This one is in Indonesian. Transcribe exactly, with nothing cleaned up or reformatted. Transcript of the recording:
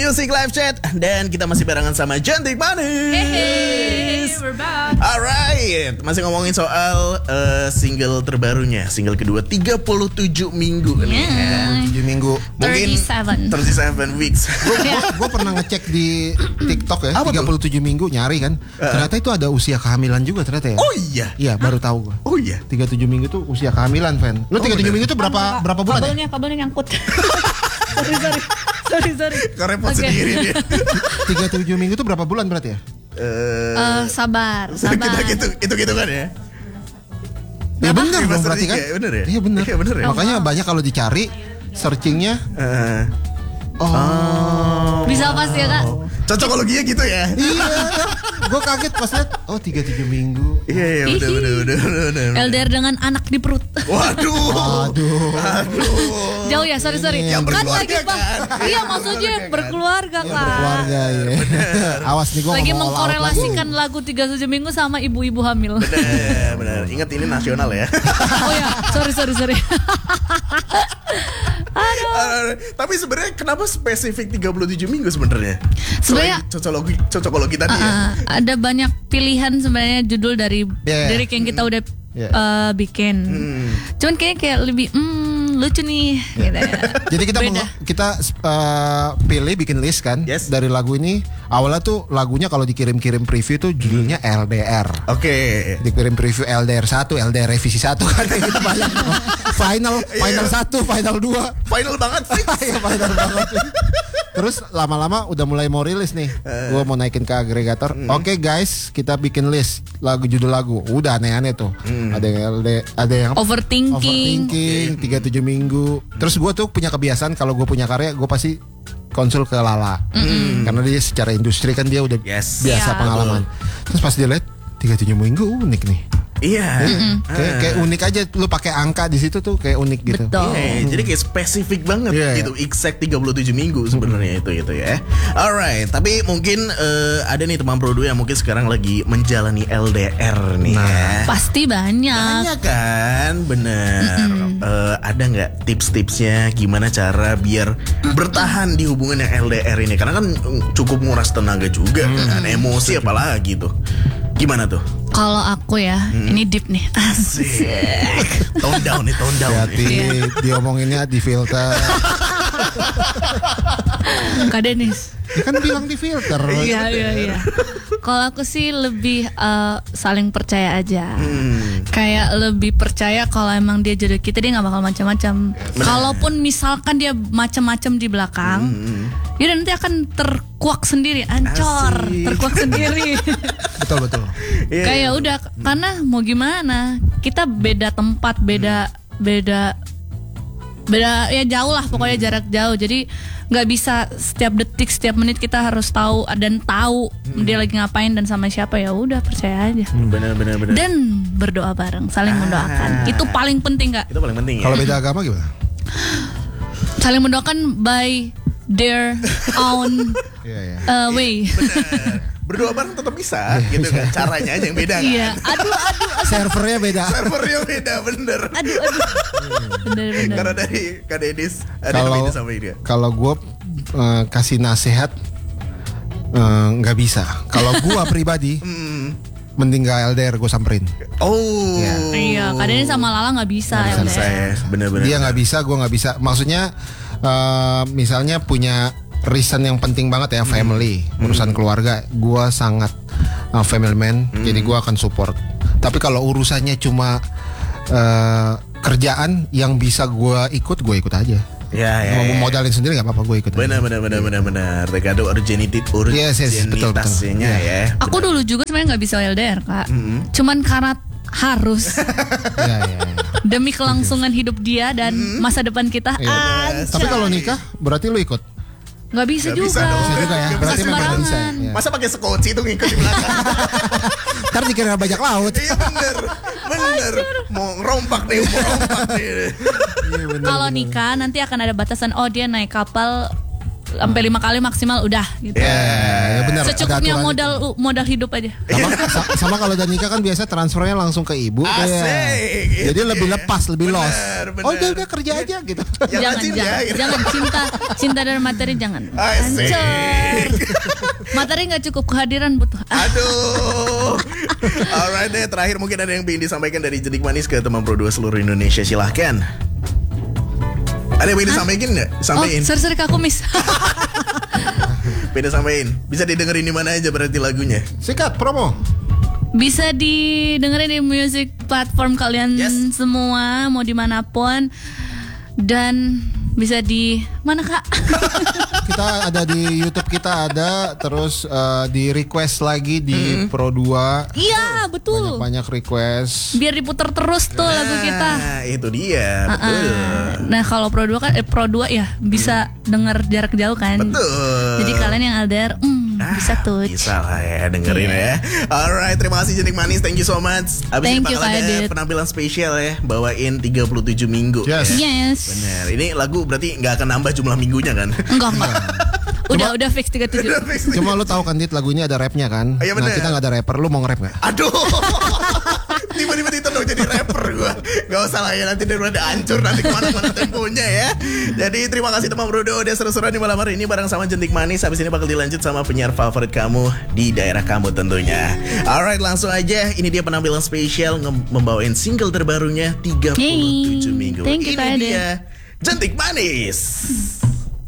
Music Live Chat. Dan kita masih barengan sama Cantik Manis. Hey, we're back. Alright, masih ngomongin soal uh, single terbarunya, single kedua tiga puluh tujuh minggu nih ya. tujuh minggu. Mungkin tiga puluh tujuh. tiga puluh tujuh weeks. Gue pernah ngecek di TikTok ya, Apa tiga puluh tujuh minggu nyari kan. Uh. Ternyata itu ada usia kehamilan juga ternyata ya. Oh iya. Iya, baru tahu gue. Oh iya. tiga puluh tujuh minggu tuh usia kehamilan, Fan. Lu tiga puluh tujuh minggu tuh berapa berapa bulan ya? Kabelnya, kabelnya nyangkut. sorry, sorry. Sorry, sorry. Kau repot Oke. sendiri dia. tiga puluh tujuh minggu tuh berapa bulan berarti ya? Eh, Eh, sabar, sabar. kita gitu, itu gitu kan ya. Ya benar Iya, dong Master berarti kan? Dika, bener ya? Iya benar. Iya, bener ya? Makanya banyak kalau dicari searchingnya. Eh, Oh. Bisa pasti ya, Kak? cocokologinya gitu ya. Iya, gue kaget pas lihat. Oh tiga puluh tujuh minggu. Iya, iya, udah, udah, udah, udah, udah. L D R dengan anak di perut. Waduh. Aduh. Aduh. Jauh ya, sorry, sorry. Ini yang Kan berkeluarga lagi bang. kan? Iya, maksudnya Berkeluarga kan? berkeluarga, Ya, Kak. berkeluarga ya. Awas nih gue Lagi ngomong all out mengkorelasikan lagu tiga puluh tujuh minggu sama ibu-ibu hamil. Benar, benar. Ingat ini nasional ya. Oh ya, sorry, sorry, sorry. Aduh. Uh, tapi sebenarnya kenapa spesifik tiga puluh tujuh minggu sebenarnya? Sebenarnya- Selain cocokologi cocokologi tadi ya. Uh, ada banyak pilihan sebenarnya judul dari Yeah. lirik yang kita udah Yeah. uh, bikin. Hmm. Cuman kayaknya kayak lebih hmm, lucu nih. Gitu ya. Jadi kita Beda. meng- kita uh, pilih bikin list kan Yes. dari lagu ini. Awalnya tuh lagunya kalau dikirim-kirim preview tuh judulnya L D R. Oke. Dikirim preview L D R satu, L D R revisi satu kan kayak gitu banyak. Final, final satu, final dua. Final banget sih. Iya final banget. Terus lama-lama udah mulai mau rilis nih. Gue mau naikin ke agregator. Oke guys, kita bikin list lagu judul lagu. Udah aneh-aneh tuh. Ada yang L D, ada yang Overthinking. overthinking, tiga puluh tujuh minggu. Terus gue tuh punya kebiasaan kalau gue punya karya, gue pasti konsul ke Lala. Karena dia secara industri kan dia udah Yes. biasa Iya. pengalaman. Terus pas dia lihat tiga puluh tujuh minggu unik nih. Iya. Kayak, kayak unik aja lu pakai angka di situ tuh kayak unik gitu. Betul. Iya, jadi kayak spesifik banget Iya, gitu, exact tiga puluh tujuh minggu sebenarnya itu itu ya. Alright, tapi mungkin eh, ada nih teman Prodo yang mungkin sekarang lagi menjalani L D R nih ya. Pasti banyak. Banyak kan, bener. Eh, ada nggak tips-tipsnya gimana cara biar bertahan di hubungan yang L D R ini? Karena kan mm, cukup nguras tenaga juga, kan, emosi apalagi tuh. Gimana tuh? Kalau aku ya, ini deep nih. Asik. Tone down nih, tone down. Hati nih. diomonginnya di filter. Kak Denis. Dia kan bilang di filter. Iya, iya, iya. Kalau aku sih lebih eh, saling percaya aja. Hmm. Kayak lebih percaya kalau emang dia jodoh kita, dia nggak bakal macam-macam. Kalaupun misalkan dia macam-macam di belakang, ya nanti akan terkuak sendiri, ancor, Asik. terkuak sendiri. Betul betul. Iya. Kayak udah, karena mau gimana, kita beda tempat, beda, beda, beda ya jauh lah pokoknya jarak jauh. Jadi nggak bisa setiap detik, setiap menit kita harus tahu dan tahu dia lagi ngapain dan sama siapa. Ya udah percaya aja. Bener bener bener. Dan berdoa bareng, saling mendoakan. Itu paling penting, Kak. Itu paling penting ya. Kalau beda agama gimana? Saling mendoakan by their own Iya iya. uh, way. Bener. Berdoa bareng tetap bisa gitu kan. Caranya aja yang beda kan. Iya. Aduh, aduh, Servernya beda. Servernya beda bener. aduh, aduh. Bener, bener. Karena dari Kak Dedis ada yang Kalau beda sama dia. kalau gue uh, kasih nasihat uh, nggak bisa. Kalau gue pribadi mending gak L D R gue samperin. Oh. Iya, kadang sama Lala nggak bisa. ya Bisa udah. saya bener-bener. Dia nggak bisa, gue nggak bisa. Maksudnya uh, misalnya punya reason yang penting banget ya, family, urusan keluarga. Gue sangat uh, family man, jadi gue akan support. Tapi kalau urusannya cuma uh, kerjaan yang bisa gue ikut, gue ikut aja. Ya ya. Mau ya. modalin sendiri nggak apa-apa, gue ikut. Benar benar benar benar benar. Tergantung urgenitas Yes, yes, betul, betul. urgenitasnya ya. Aku dulu juga sebenarnya nggak bisa L D R, Kak. Cuman karena harus Iya, iya, iya. demi kelangsungan hidup dia dan masa depan kita. Iya. Anjay. Tapi kalau nikah berarti lu ikut. nggak bisa Nggak juga. bisa dong. Bisa juga ya. Nggak Berarti bisa memang nggak bisa. sembarangan. Ya. Masa pakai sekoci itu ngikut di belakang? Ntar dikira bajak laut. Iya bener, bener. Mau ngerompak nih, mau ngerompak nih. Iya, bener, Kalau bener. nikah nanti akan ada batasan. Oh, dia naik kapal sampai lima kali maksimal udah gitu. Ya, ya benar. ada Secukupnya aturan modal itu. modal hidup aja. Sama, sa- sama kalau udah nikah kan biasa transfernya langsung ke ibu. Asik, ya. Jadi itu lebih dia. lepas, lebih Benar, los. benar. Oh udah udah kerja aja gitu. Yang jangan rajin jangan, ya. jangan cinta cinta dan materi jangan. Asik. Hancur. Materi nggak cukup, kehadiran butuh. Ah, Aduh. Alright deh, terakhir mungkin ada yang ingin disampaikan dari Jentik Manis ke teman Pro dua seluruh Indonesia, silahkan. Ada yang ingin disampaikan nggak? oh, Sampaikan. sorry-sorry Kak Kumis. Beda sampein. Bisa didengerin di mana aja berarti lagunya? Sikat promo. Bisa didengerin di music platform kalian Yes. semua, mau dimanapun. Dan bisa di mana Kak? Kita ada di YouTube, kita ada terus eh, di request lagi di Pro dua. Iya betul. Banyak request. Biar diputer terus tuh lagu kita. Nah, itu dia. Betul. Ah, nah kalau Pro dua kan eh, Pro dua ya bisa denger jarak jauh kan. Betul. Jadi kalian yang L D R hmm, Ah, bisa tuh. Bisa lah ya dengerin ya. Alright, terima kasih Jentik Manis. Thank you so much. Abis Thank ini you, bakal Kak ada Adit. penampilan spesial ya, bawain tiga puluh tujuh minggu. Yes. ya. Yes. Bener. Ini lagu berarti nggak akan nambah jumlah minggunya kan? Enggak enggak. Udah udah fix tiga puluh tujuh. Cuma lu tahu kan Dit, lagu ini ada rapnya kan? Iya, Nah bener. kita nggak ada rapper, lu mau nge-rap nggak? Aduh. Tiba-tiba ditodong jadi rapper gue. Gak usah lah ya, nanti daripada hancur nanti kemana-mana temponya ya. Jadi terima kasih teman Brodo udah seru-seruan di malam hari ini bareng sama Jentik Manis. Habis ini bakal dilanjut sama penyiar favorit kamu di daerah kamu tentunya. Alright, langsung aja. Ini dia penampilan spesial nge- membawain single terbarunya tiga puluh tujuh Yay. minggu. Thank you, Ini Kak Adit. dia Jentik Manis.